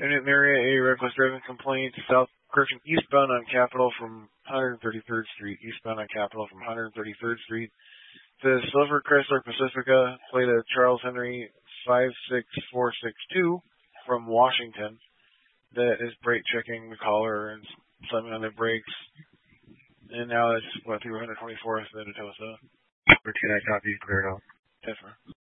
Unit Marriott, a reckless driving complaint. Correction, eastbound on Capitol from 133rd Street. Eastbound on Capitol from 133rd Street. The Silver Chrysler Pacifica, plate of Charles Henry 56462 from Washington. That is brake checking the caller and slamming on their brakes. And now it's through 124th into Tosa. Can I copy? Clear it out. Yes, sir.